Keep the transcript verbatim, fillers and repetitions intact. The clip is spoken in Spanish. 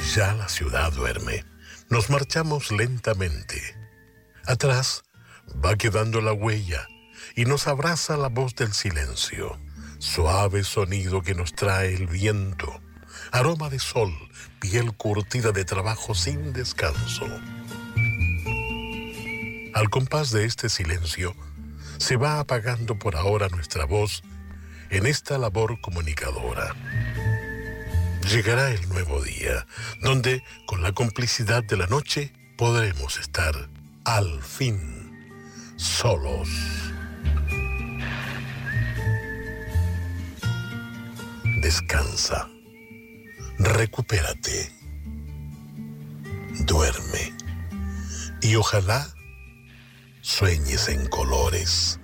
Ya la ciudad duerme. Nos marchamos lentamente. Atrás va quedando la huella y nos abraza la voz del silencio. Suave sonido que nos trae el viento. Aroma de sol, piel curtida de trabajo sin descanso. Al compás de este silencio, se va apagando por ahora nuestra voz en esta labor comunicadora. Llegará el nuevo día, donde, con la complicidad de la noche, podremos estar, al fin, solos. Descansa, recupérate, duerme y ojalá sueñes en colores.